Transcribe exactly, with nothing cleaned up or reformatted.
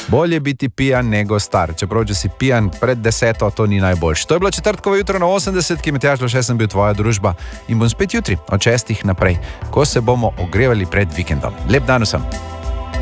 Bolje biti pijan nego star, čeprav če si pijan pred deseto, to ni najboljše. To je bilo četrtkovo jutro na osemdeset, ki Matjaž Loše sem bil tvoja družba in bom spet jutri od šestih naprej, ko se bomo ogrevali pred vikendom. Lep dan vsem.